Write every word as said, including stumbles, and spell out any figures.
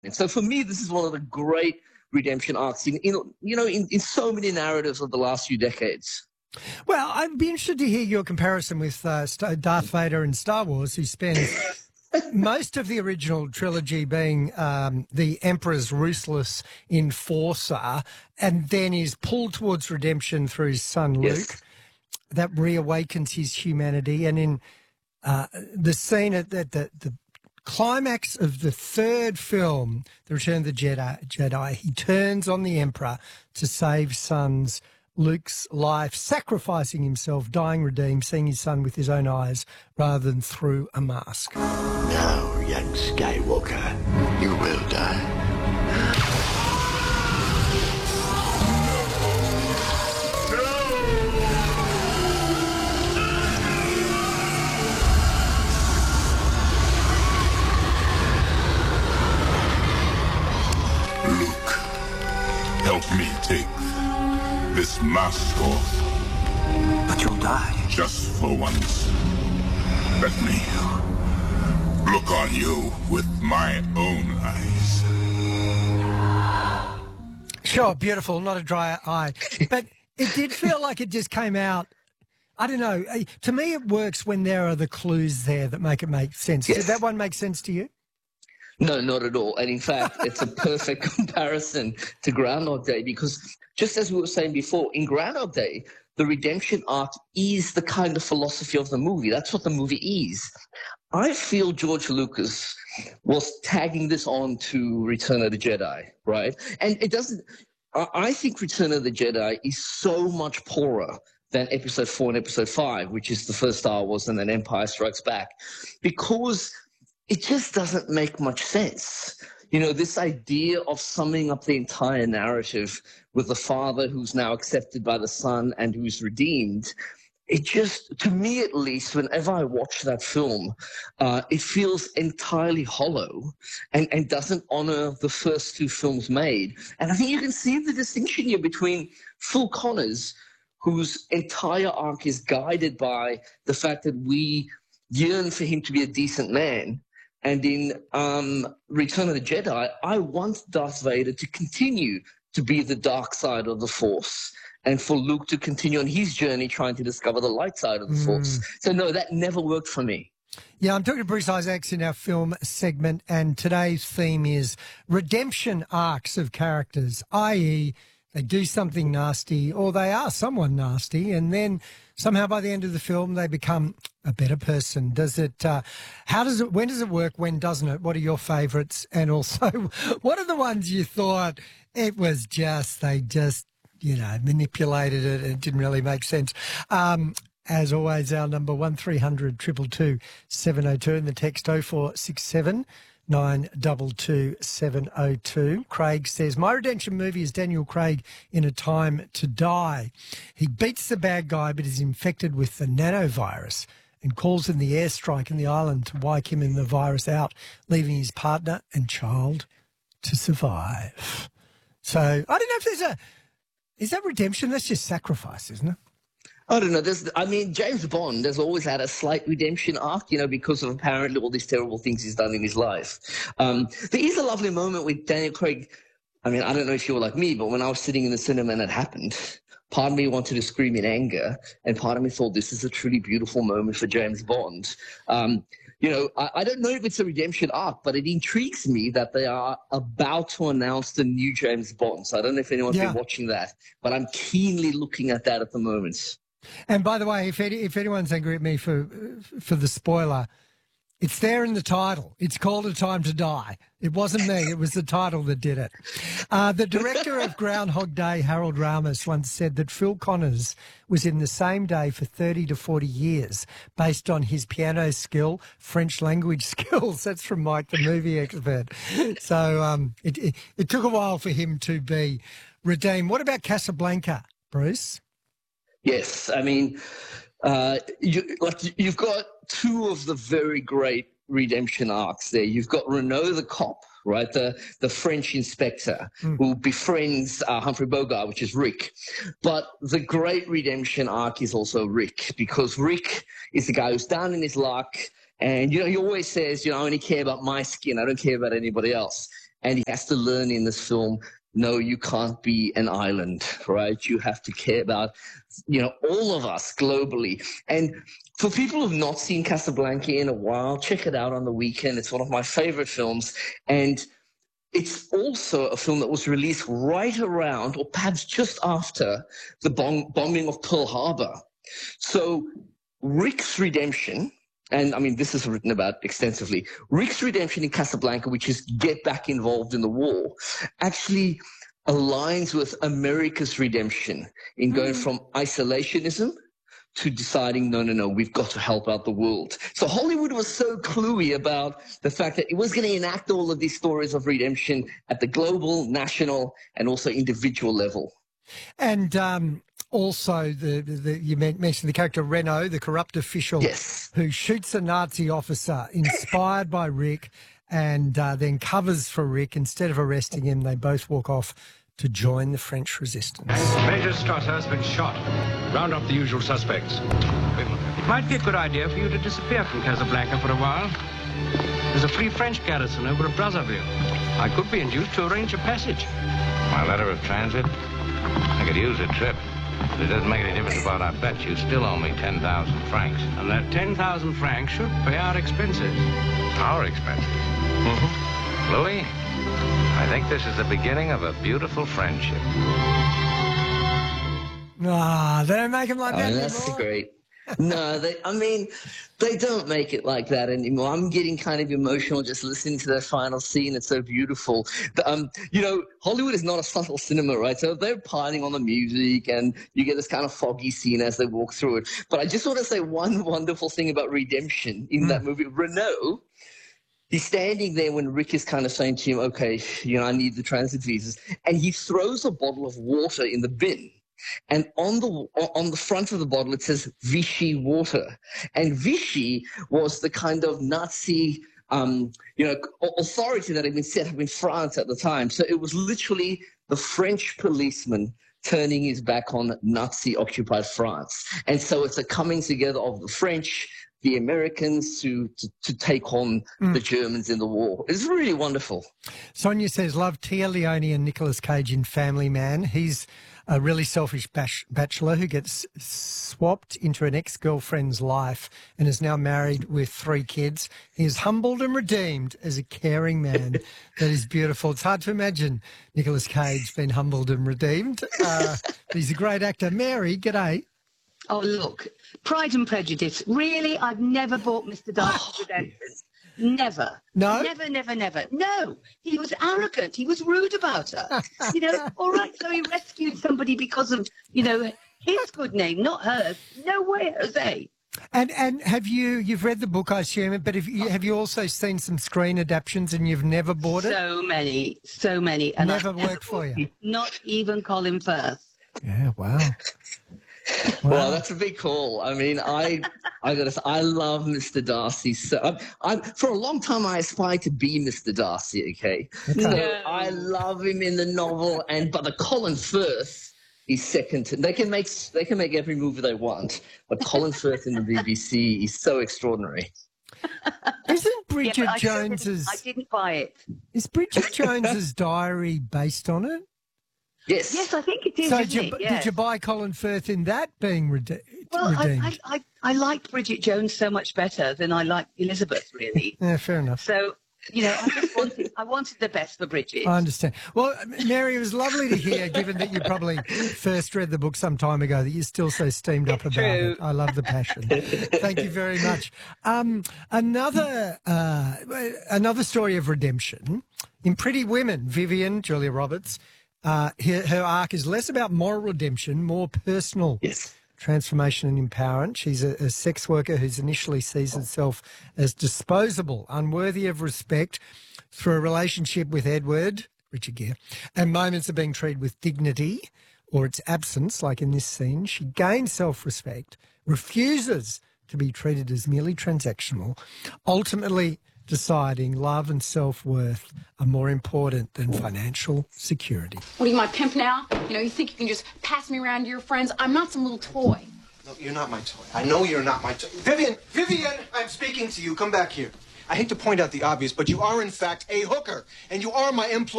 And so for me, this is one of the great redemption arcs in, in you know, in, in so many narratives of the last few decades. Well, I'd be interested to hear your comparison with uh, Darth Vader in Star Wars, who spends most of the original trilogy being um, the Emperor's ruthless enforcer, and then is pulled towards redemption through his son Luke. Yes. That reawakens his humanity. And in uh, the scene at the, the, the climax of the third film, The Return of the Jedi, Jedi, he turns on the Emperor to save sons Luke's life, sacrificing himself, dying redeemed, seeing his son with his own eyes rather than through a mask. Now, young Skywalker, you will die. Luke, help me take this mask off. But you'll die. Just for once. Let me look on you with my own eyes. Sure, beautiful, not a dry eye. But it did feel like it just came out, I don't know. To me, it works when there are the clues there that make it make sense. Yes. Did that one make sense to you? No, not at all. And in fact, it's a perfect comparison to Groundhog Day, because just as we were saying before, in Groundhog Day, the redemption arc is the kind of philosophy of the movie. That's what the movie is. I feel George Lucas was tagging this on to Return of the Jedi, right? And it doesn't – I think Return of the Jedi is so much poorer than Episode four and Episode five, which is the first Star Wars and then Empire Strikes Back, because – it just doesn't make much sense. You know, this idea of summing up the entire narrative with the father who's now accepted by the son and who's redeemed, it just, to me at least, whenever I watch that film, uh, it feels entirely hollow and, and doesn't honor the first two films made. And I think you can see the distinction here between Phil Connors, whose entire arc is guided by the fact that we yearn for him to be a decent man. And in um, Return of the Jedi, I want Darth Vader to continue to be the dark side of the Force, and for Luke to continue on his journey trying to discover the light side of the mm. Force. So, no, that never worked for me. Yeah, I'm talking to Bruce Isaacs in our film segment, and today's theme is redemption arcs of characters, that is, they do something nasty or they are someone nasty, and then somehow by the end of the film they become a better person. Does it, uh, how does it, when does it work, when doesn't it? What are your favourites? And also, what are the ones you thought it was just, they just, you know, manipulated it and it didn't really make sense? Um, as always, our number one three hundred two two two seven oh two and the text oh four six seven nine two two seven oh two. Craig says, my redemption movie is Daniel Craig in A Time to Die. He beats the bad guy but is infected with the nanovirus and calls in the airstrike in the island to wipe him and the virus out, leaving his partner and child to survive. So I don't know if there's a... Is that redemption? That's just sacrifice, isn't it? I don't know. There's, I mean, James Bond has always had a slight redemption arc, you know, because of apparently all these terrible things he's done in his life. Um, there is a lovely moment with Daniel Craig. I mean, I don't know if you were like me, but when I was sitting in the cinema and it happened, part of me wanted to scream in anger, and part of me thought this is a truly beautiful moment for James Bond. Um, you know, I, I don't know if it's a redemption arc, but it intrigues me that they are about to announce the new James Bond. So I don't know if anyone's yeah. been watching that, but I'm keenly looking at that at the moment. And by the way, if any, if anyone's angry at me for for the spoiler, it's there in the title. It's called A Time to Die. It wasn't me. It was the title that did it. Uh, the director of Groundhog Day, Harold Ramis, once said that Phil Connors was in the same day for thirty to forty years based on his piano skill, French language skills. That's from Mike, the movie expert. So um, it, it, it took a while for him to be redeemed. What about Casablanca, Bruce? Yes, I mean, uh, you, like you've got two of the very great redemption arcs there. You've got Renault the cop, right, the the French inspector mm. who befriends uh, Humphrey Bogart, which is Rick. But the great redemption arc is also Rick, because Rick is the guy who's down in his luck, and you know he always says, you know, I only care about my skin. I don't care about anybody else. And he has to learn in this film, no, you can't be an island, right? You have to care about, you know, all of us globally. And for people who've not seen Casablanca in a while, check it out on the weekend. It's one of my favorite films. And it's also a film that was released right around, or perhaps just after, the bomb- bombing of Pearl Harbor. So Rick's redemption, and I mean, this is written about extensively, Rick's redemption in Casablanca, which is get back involved in the war, actually aligns with America's redemption in going mm. from isolationism to deciding, no, no, no, we've got to help out the world. So Hollywood was so cluey about the fact that it was going to enact all of these stories of redemption at the global, national, and also individual level. And um, also, the, the you mentioned the character Renault, the corrupt official yes. who shoots a Nazi officer inspired by Rick and uh, then covers for Rick. Instead of arresting him, they both walk off to join the French resistance. Major Strasser has been shot. Round up the usual suspects. It might be a good idea for you to disappear from Casablanca for a while. There's a free French garrison over at Brazzaville. I could be induced to arrange a passage. My letter of transit? I could use a trip. But it doesn't make any difference about our bet. You still owe me ten thousand francs. And that ten thousand francs should pay our expenses. Our expenses? Mm-hmm. Louis? I think this is the beginning of a beautiful friendship. Ah, they don't make them like oh, that that's anymore. Great. No, they, I mean, they don't make it like that anymore. I'm getting kind of emotional just listening to that final scene. It's so beautiful. The, um, you know, Hollywood is not a subtle cinema, right? So they're piling on the music and you get this kind of foggy scene as they walk through it. But I just want to say one wonderful thing about redemption in mm. that movie. Renault, he's standing there when Rick is kind of saying to him, okay, you know, I need the transit visas. And he throws a bottle of water in the bin. And on the on the front of the bottle, it says Vichy water. And Vichy was the kind of Nazi, um, you know, authority that had been set up in France at the time. So it was literally the French policeman turning his back on Nazi-occupied France. And so it's a coming together of the French, the Americans to, to, to take on mm. the Germans in the war. It's really wonderful. Sonia says, love Tia Leone and Nicolas Cage in Family Man. He's a really selfish bash- bachelor who gets swapped into an ex-girlfriend's life and is now married with three kids. He is humbled and redeemed as a caring man. That is beautiful. It's hard to imagine Nicolas Cage being humbled and redeemed. Uh, he's a great actor. Mary, g'day. Oh, look, Pride and Prejudice. Really, I've never bought Mister Darcy's redemption. Never. No? Never, never, never. No. He was arrogant. He was rude about her. You know, all right, so he rescued somebody because of, you know, his good name, not hers. No way, Jose. And and have you, you've read the book, I assume, but have you, have you also seen some screen adaptations and you've never bought it? So many, so many. And never worked for you? Not even Colin Firth. Yeah, wow. Wow. Well, that's a big call. I mean, I I gotta say, I love Mister Darcy. So I'm, I'm, for a long time, I aspired to be Mister Darcy. Okay, okay. So no. I love him in the novel, and but the Colin Firth is second to. They can make they can make every movie they want, but Colin Firth in the B B C is so extraordinary. Isn't Bridget yeah, I Jones's? I didn't buy it. Is Bridget Jones's diary based on it? Yes. Yes, I think it is. So did you, yes. did you buy Colin Firth in that being rede- well, redeemed? Well, I, I, I liked Bridget Jones so much better than I liked Elizabeth, really. Yeah, fair enough. So, you know, I just wanted, I wanted the best for Bridget. I understand. Well, Mary, it was lovely to hear, given that you probably first read the book some time ago, that you're still so steamed up it's about true. it. I love the passion. Thank you very much. Um, another uh, another story of redemption in Pretty Women. Vivian, Julia Roberts. Uh, her, her arc is less about moral redemption, more personal yes. transformation and empowerment. She's a, a sex worker who's initially sees herself as disposable, unworthy of respect, through a relationship with Edward, Richard Gere, and moments of being treated with dignity or its absence, like in this scene. She gains self-respect, refuses to be treated as merely transactional, ultimately deciding love and self-worth are more important than financial security. What are you, my pimp now? You know, you think you can just pass me around to your friends? I'm not some little toy. No, you're not my toy. I know you're not my toy. Vivian! Vivian! I'm speaking to you. Come back here. I hate to point out the obvious, but you are in fact a hooker, and you are my employee.